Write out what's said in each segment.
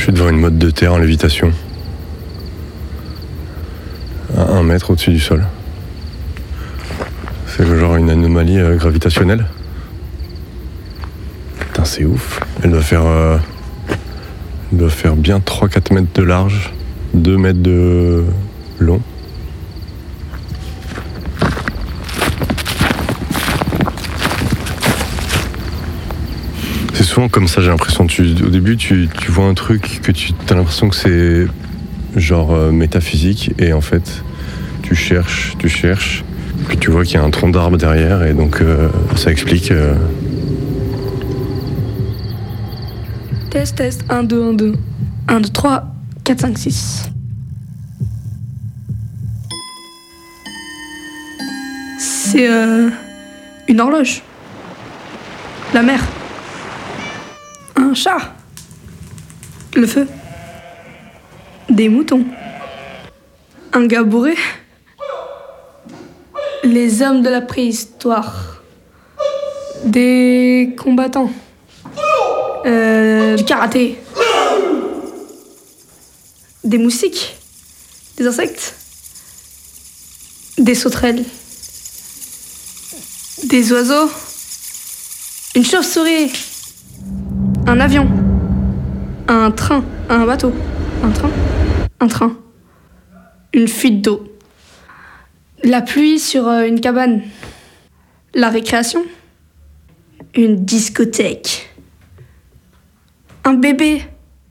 suis devant une motte de terre en lévitation. À 1 mètre au-dessus du sol. C'est genre une anomalie gravitationnelle. Putain, c'est ouf. Elle doit faire bien 3-4 mètres de large, 2 mètres de long. C'est souvent comme ça, j'ai l'impression. Au début, tu vois un truc que tu as l'impression que c'est genre métaphysique, et en fait, tu cherches, puis tu vois qu'il y a un tronc d'arbre derrière, et donc ça explique. Test, 1, 2, 1, 2. 1, 2, 3, 4, 5, 6. C'est une horloge. La mer. Un chat. Le feu. Des moutons. Un gars bourré. Les hommes de la préhistoire. Des combattants. Du karaté. Des moustiques. Des insectes. Des sauterelles. Des oiseaux. Une chauve-souris. Un avion. Un train. Un bateau. Un train. Une fuite d'eau. La pluie sur une cabane. La récréation. Une discothèque. Un bébé.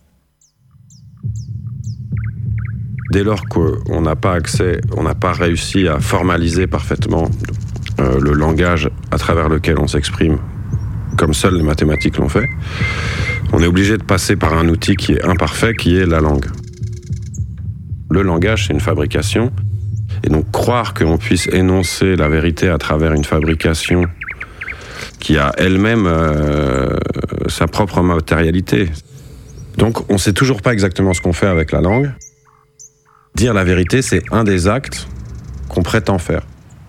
Dès lors qu'on n'a pas accès, on n'a pas réussi à formaliser parfaitement le langage à travers lequel on s'exprime, comme seules les mathématiques l'ont fait, on est obligé de passer par un outil qui est imparfait, qui est la langue. Le langage, c'est une fabrication, et donc croire qu'on puisse énoncer la vérité à travers une fabrication qui a elle-même sa propre matérialité. Donc on ne sait toujours pas exactement ce qu'on fait avec la langue. Dire la vérité, c'est un des actes qu'on prétend faire.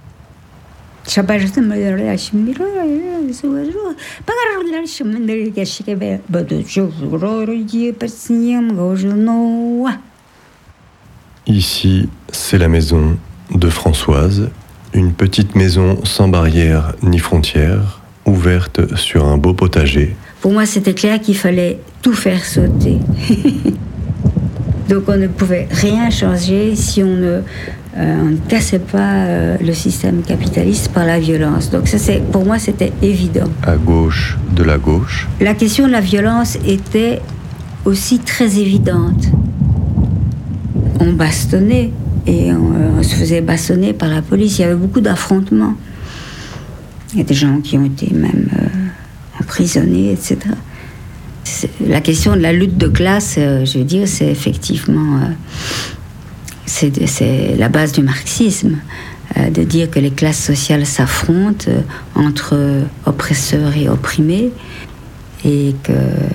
Ici, c'est la maison de Françoise, une petite maison sans barrière ni frontières, ouverte sur un beau potager. Pour moi, c'était clair qu'il fallait tout faire sauter. Donc on ne pouvait rien changer si on ne cassait pas le système capitaliste par la violence. Donc ça, pour moi, c'était évident. À gauche de la gauche. La question de la violence était aussi très évidente. On bastonnait et on se faisait bastonner par la police. Il y avait beaucoup d'affrontements. Il y a des gens qui ont été même emprisonnés, etc. La question de la lutte de classe, je veux dire, c'est effectivement c'est la base du marxisme, de dire que les classes sociales s'affrontent entre oppresseurs et opprimés, et que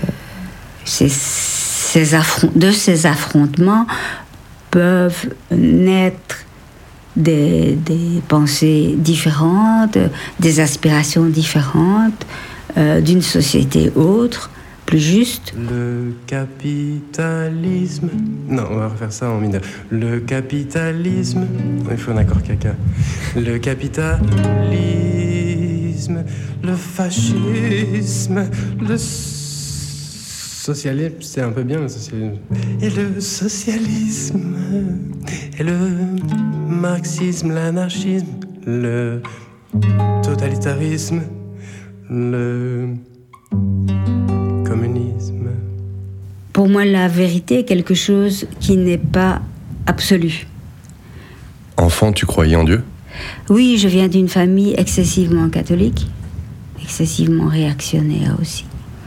de ces affrontements peuvent naître des pensées différentes, des aspirations différentes, d'une société autre, plus juste. Le capitalisme... Non, on va refaire ça en mineur. Le capitalisme... Il faut un accord caca. Le capitalisme, le fascisme, le socialisme... C'est un peu bien, le socialisme. Et le socialisme, et le marxisme, l'anarchisme, le totalitarisme, le... communisme. Pour moi, la vérité est quelque chose qui n'est pas absolu. Enfant, tu croyais en Dieu ? Oui, je viens d'une famille excessivement catholique, excessivement réactionnaire aussi.